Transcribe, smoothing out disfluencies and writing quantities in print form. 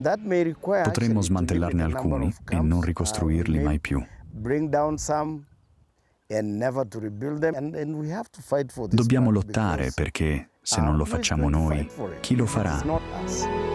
Potremmo smantellarne alcuni e non ricostruirli mai più. Dobbiamo lottare perché, se non lo facciamo noi, chi lo farà?